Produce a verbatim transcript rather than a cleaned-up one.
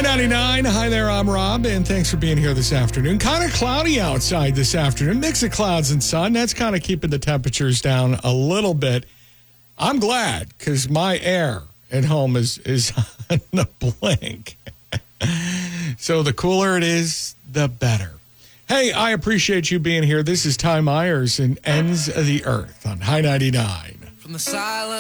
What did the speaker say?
ninety-nine. Hi there, I'm Rob, and thanks for being here this afternoon. Kind of cloudy outside this afternoon. Mix of clouds and sun. That's kind of keeping the temperatures down a little bit. I'm glad, because my air at home is, is on the blink. So the cooler it is, the better. Hey, I appreciate you being here. This is Ty Myers and Ends of the Earth on High ninety-nine. From the silence.